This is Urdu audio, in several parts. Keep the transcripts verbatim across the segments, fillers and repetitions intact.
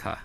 تھا۔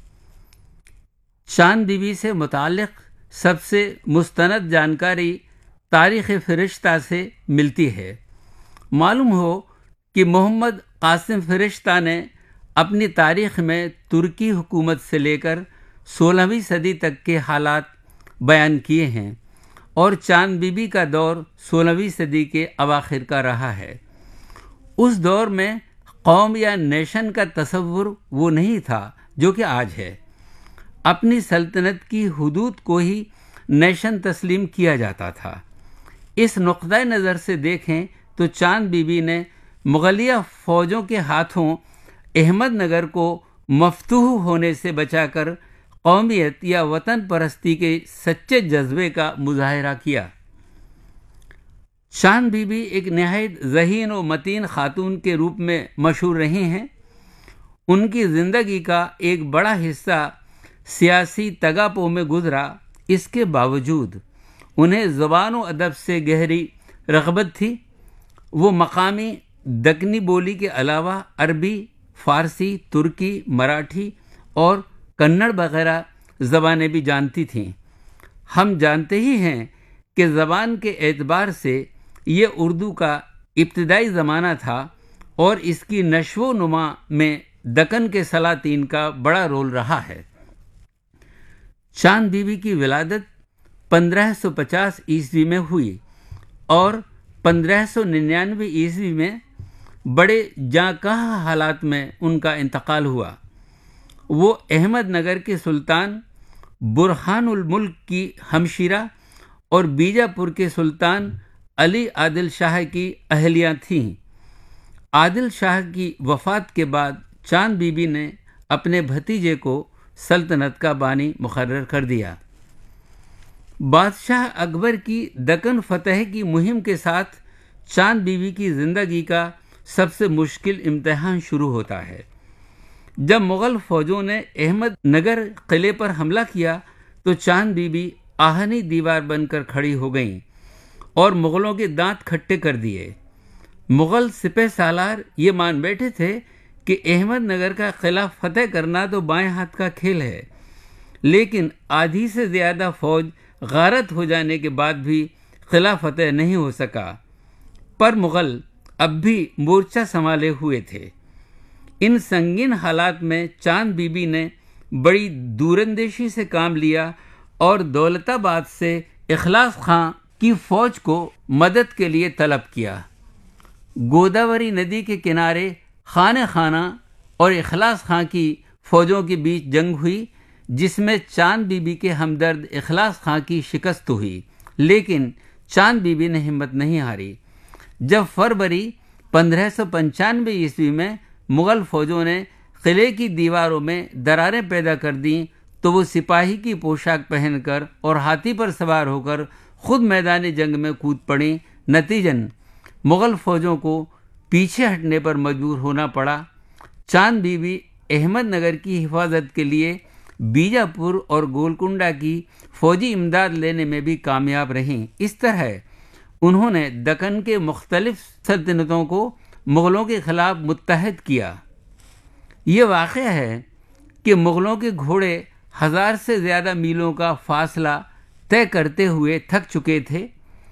چاند بی بی سے متعلق سب سے مستند جانکاری تاریخ فرشتہ سے ملتی ہے۔ معلوم ہو کہ محمد قاسم فرشتہ نے اپنی تاریخ میں ترکی حکومت سے لے کر سولہویں صدی تک کے حالات بیان کیے ہیں، اور چاند بی بی کا دور سولہویں صدی کے اواخر کا رہا ہے۔ اس دور میں قوم یا نیشن کا تصور وہ نہیں تھا جو کہ آج ہے۔ اپنی سلطنت کی حدود کو ہی نیشن تسلیم کیا جاتا تھا۔ اس نقطۂ نظر سے دیکھیں تو چاند بی بی نے مغلیہ فوجوں کے ہاتھوں احمد نگر کو مفتوح ہونے سے بچا کر قومیت یا وطن پرستی کے سچے جذبے کا مظاہرہ کیا۔ چاند بی بی ایک نہایت ذہین و متین خاتون کے روپ میں مشہور رہی ہیں۔ ان کی زندگی کا ایک بڑا حصہ سیاسی تگاپوں میں گزرا، اس کے باوجود انہیں زبان و ادب سے گہری رغبت تھی۔ وہ مقامی دکنی بولی کے علاوہ عربی، فارسی، ترکی، مراٹھی اور کنڑ وغیرہ زبانیں بھی جانتی تھیں۔ ہم جانتے ہی ہیں کہ زبان کے اعتبار سے یہ اردو کا ابتدائی زمانہ تھا، اور اس کی نشو و نما میں دکن کے سلاطین کا بڑا رول رہا ہے۔ چاند بی بی کی ولادت پندرہ سو پچاس عیسوی میں ہوئی اور پندرہ سو ننانوے عیسوی میں بڑے جاں کہاں حالات میں ان کا انتقال ہوا۔ وہ احمد نگر کے سلطان برہان الملک کی ہمشیرہ اور بیجاپور کے سلطان علی عادل شاہ کی اہلیہ تھیں۔ عادل شاہ کی وفات کے بعد چاند بی بی نے اپنے بھتیجے کو سلطنت کا بانی مقرر کر دیا۔ بادشاہ اکبر کی دکن فتح کی مہم کے ساتھ چاند بی بی کی زندگی کا سب سے مشکل امتحان شروع ہوتا ہے۔ جب مغل فوجوں نے احمد نگر قلعے پر حملہ کیا تو چاند بی بی آہنی دیوار بن کر کھڑی ہو گئیں اور مغلوں کے دانت کھٹے کر دیے۔ مغل سپہ سالار یہ مان بیٹھے تھے کہ احمد نگر کا قلعہ فتح کرنا تو بائیں ہاتھ کا کھیل ہے، لیکن آدھی سے زیادہ فوج غارت ہو جانے کے بعد بھی قلعہ فتح نہیں ہو سکا۔ پر مغل اب بھی مورچہ سنبھالے ہوئے تھے۔ ان سنگین حالات میں چاند بی بی نے بڑی دوراندیشی سے کام لیا اور دولت آباد سے اخلاص خاں کی فوج کو مدد کے لیے طلب کیا۔ گوداوری ندی کے کنارے خانہ خانہ اور اخلاص خاں کی فوجوں کے بیچ جنگ ہوئی، جس میں چاند بی بی کے ہمدرد اخلاص خاں کی شکست ہوئی، لیکن چاند بی بی نے ہمت نہیں ہاری۔ جب فروری پندرہ سو پنچانوے عیسوی میں مغل فوجوں نے قلعے کی دیواروں میں دراریں پیدا کر دیں تو وہ سپاہی کی پوشاک پہن کر اور ہاتھی پر سوار ہو کر خود میدان جنگ میں کود پڑیں۔ نتیجن مغل فوجوں کو پیچھے ہٹنے پر مجبور ہونا پڑا۔ چاند بی بی احمد نگر کی حفاظت کے لیے بیجاپور اور گولکنڈہ کی فوجی امداد لینے میں بھی کامیاب رہیں۔ اس طرح انہوں نے دکن کے مختلف سلطنتوں کو مغلوں کے خلاف متحد کیا۔ یہ واقعہ ہے کہ مغلوں کے گھوڑے ہزار سے زیادہ میلوں کا فاصلہ طے کرتے ہوئے تھک چکے تھے،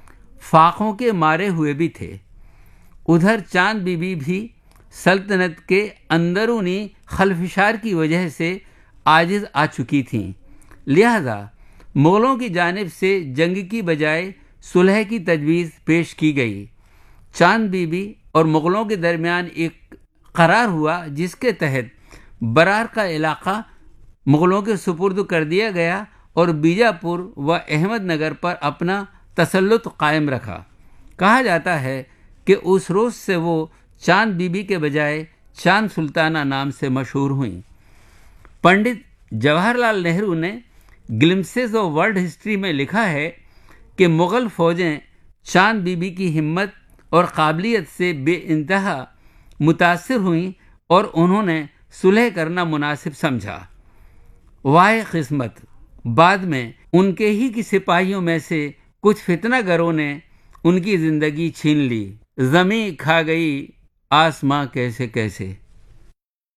فاقوں کے مارے ہوئے بھی تھے۔ ادھر چاند بی بی بھی سلطنت کے اندرونی خلفشار کی وجہ سے عاجز آ چکی تھیں، لہذا مغلوں کی جانب سے جنگ کی بجائے صلح کی تجویز پیش کی گئی۔ چاند بی بی اور مغلوں کے درمیان ایک قرار ہوا جس کے تحت برار کا علاقہ مغلوں کے سپرد کر دیا گیا اور بیجاپور و احمد نگر پر اپنا تسلط قائم رکھا۔ کہا جاتا ہے کہ اس روز سے وہ چاند بی بی کے بجائے چاند سلطانہ نام سے مشہور ہوئیں۔ پنڈت جواہر لال نہرو نے گلمسز آف ورلڈ ہسٹری میں لکھا ہے کہ مغل فوجیں چاند بی بی کی ہمت اور قابلیت سے بے انتہا متاثر ہوئیں اور انہوں نے صلح کرنا مناسب سمجھا۔ واہ قسمت، بعد میں ان کے ہی کی سپاہیوں میں سے کچھ فتنہ گروں نے ان کی زندگی چھین لی۔ زمیں کھا گئی آسماں کیسے کیسے۔